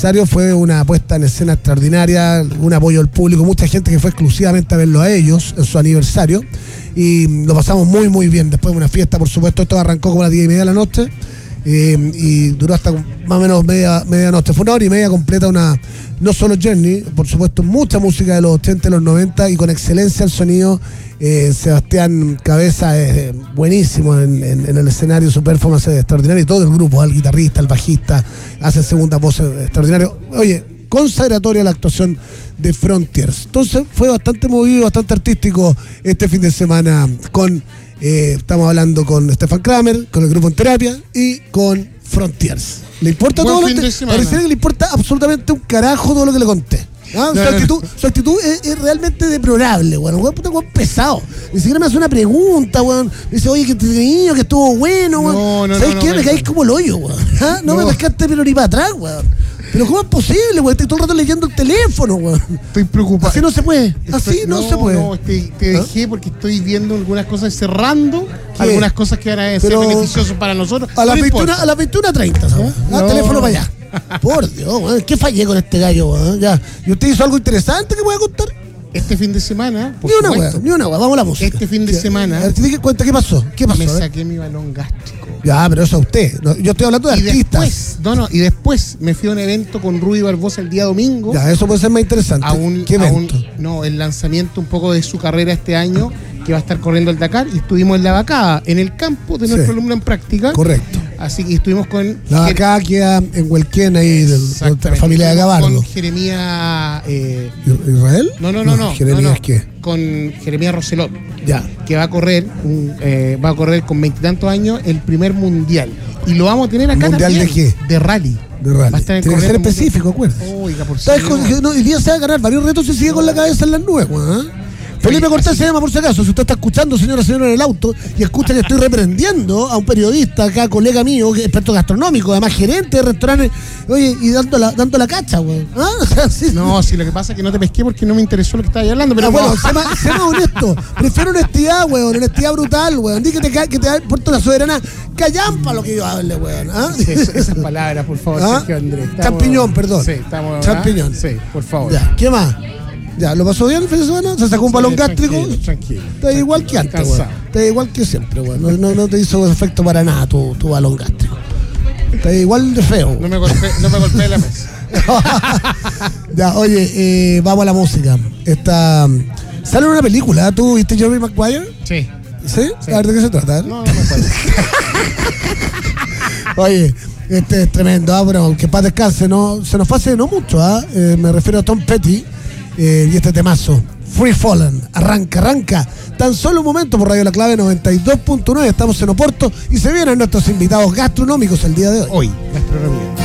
Fue una puesta en escena extraordinaria, un apoyo del público, mucha gente que fue exclusivamente a verlo a ellos en su aniversario y lo pasamos muy muy bien. Después de una fiesta, por supuesto, esto arrancó como a las 10:30 de la noche y duró hasta más o menos medianoche. Fue una hora y media completa, no solo Journey, por supuesto mucha música de los 80 y los 90 y con excelencia el sonido. Sebastián Cabeza es buenísimo en el escenario, su performance es extraordinaria y todo el grupo, el guitarrista, el bajista, hace segunda voz extraordinario. Oye, consagratoria la actuación de Frontiers. Entonces fue bastante movido, bastante artístico este fin de semana estamos hablando con Stefan Kramer, con el grupo En Terapia y con Frontiers. ¿Le importa todo lo que parece que le importa absolutamente un carajo todo lo que le conté? ¿Ah? Su actitud es realmente deplorable, weón. Un puta weón pesado. Ni siquiera me hace una pregunta, weón. Me dice, oye, que entretenido, que estuvo bueno, weón. ¿Sabes qué? Me caís como el hoyo, weón. ¿Ah? No me pescaste pero ni para atrás, weón. Pero ¿cómo es posible, weón? Estoy todo el rato leyendo el teléfono, weón. Estoy preocupado. Así no se puede. Así no se puede. No, te dejé porque estoy viendo algunas cosas cerrando, algunas cosas que van a ser beneficiosas para nosotros. A las 21:30, ¿sabes? Teléfono para allá. Por Dios, weón. ¿Qué fallé con este gallo, weón? Ya. ¿Y usted hizo algo interesante que pueda contar? Este fin de semana, ni una weá, vamos a la música. Este fin de semana. A ver, cuenta, ¿qué pasó? Me saqué mi balón gástrico. Ya, pero eso a usted. No, yo estoy hablando de artistas. Y después me fui a un evento con Rudy Barbosa el día domingo. Ya, eso puede ser más interesante. ¿Qué evento? El lanzamiento un poco de su carrera este año, que va a estar corriendo el Dakar, y estuvimos en La Vacada, en el campo de nuestro alumno en práctica. Correcto. Así que estuvimos con... La Vacada queda en Huelquén, ahí, de la familia de Gabardo. Con Jeremías... ¿Israel? No. ¿Jeremías qué? Con Jeremías Roselot. Ya. Que va a correr con 20 y tantos años el primer mundial. Y lo vamos a tener acá ¿mundial también. ¿De qué? De rally. De rally. Tiene que ser específico, acuérdate. Oiga, por hoy día se va a ganar varios retos y sigue con la cabeza en las nubes, weón. Felipe Cortés se llama, por si acaso. Si usted está escuchando, señora, en el auto y escucha que estoy reprendiendo a un periodista acá, colega mío, que es experto gastronómico, además gerente de restaurantes, oye, y dando la cacha, güey. ¿Ah? O sea, sí. No, sí, lo que pasa es que no te pesqué porque no me interesó lo que estabas hablando. Pero bueno, sé más honesto. Prefiero honestidad, weón. Honestidad brutal, weón. Dí que te da Puerto La Soberana callampa lo que yo hable, weón. ¿Ah? Sí, esas palabras, por favor, Sergio Andrés. Champiñón, perdón. Sí, estamos. Champiñón. Sí, por favor. Ya, ¿qué más? Ya, ¿lo pasó bien el fin de semana? ¿Se sacó un balón gástrico? Tranquilo. Está igual que antes, weón. Está igual que siempre, weón. No te hizo efecto para nada tu balón gástrico. Está igual de feo. No me golpeé la mesa. Ya, oye, vamos a la música. Sale una película, ¿tú viste Jerry Maguire? Sí. ¿Sí? A ver, ¿de qué se trata? No me acuerdo. Oye, este es tremendo, pero que paz descanse, ¿no? Se nos fue hace no mucho, me refiero a Tom Petty y este temazo, Free Fallen, arranca. Tan solo un momento por Radio La Clave 92.9, estamos en Oporto y se vienen nuestros invitados gastronómicos el día de hoy. Gastronomía.